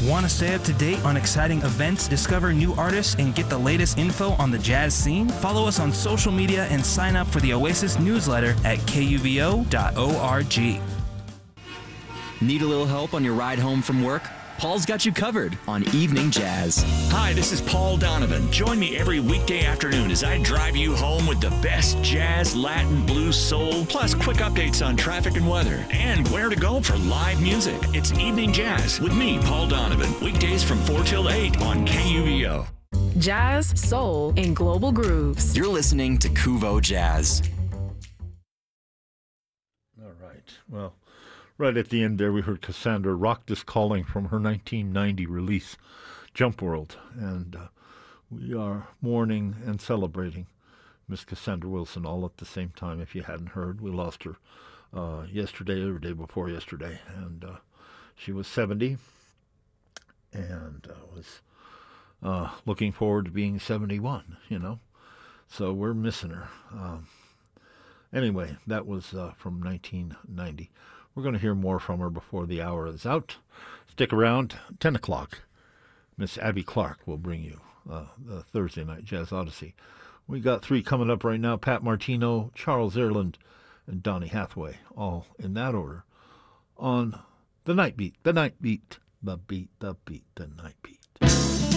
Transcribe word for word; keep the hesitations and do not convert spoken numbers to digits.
Want to stay up to date on exciting events, discover new artists, and get the latest info on the jazz scene? Follow us on social media and sign up for the Oasis newsletter at K U V O dot org. Need a little help on your ride home from work? Paul's got you covered on Evening Jazz. Hi, this is Paul Donovan. Join me every weekday afternoon as I drive you home with the best jazz, Latin, blues, soul, plus quick updates on traffic and weather, and where to go for live music. It's Evening Jazz with me, Paul Donovan, weekdays from four till eight on K U V O. Jazz, soul, and global grooves. You're listening to Kuvo Jazz. All right. Well, right at the end there, we heard Cassandra Rock This Calling from her nineteen ninety release, Jump World. And uh, we are mourning and celebrating Miss Cassandra Wilson all at the same time. If you hadn't heard, we lost her uh, yesterday or day before yesterday. And uh, she was seventy and uh, was uh, looking forward to being seventy-one, you know. So we're missing her. Um, anyway, that was uh, from nineteen ninety. We're going to hear more from her before the hour is out. Stick around. ten o'clock, Miss Abby Clark will bring you uh, the Thursday Night Jazz Odyssey. We got three coming up right now. Pat Martino, Charles Ireland, and Donny Hathaway, all in that order, on The Night Beat, The Night Beat, The Beat, The Beat, The Night Beat.